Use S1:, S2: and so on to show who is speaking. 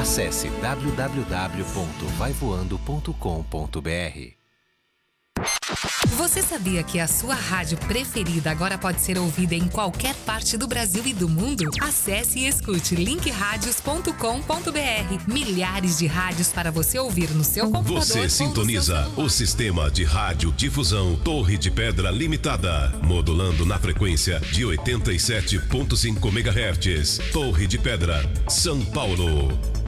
S1: Acesse www.vaivoando.com.br.
S2: Você sabia que a sua rádio preferida agora pode ser ouvida em qualquer parte do Brasil e do mundo? Acesse e escute linkradios.com.br. Milhares de rádios para você ouvir no seu computador.
S3: Você sintoniza o sistema de rádio difusão Torre de Pedra Limitada, modulando na frequência de 87.5 MHz. Torre de Pedra, São Paulo.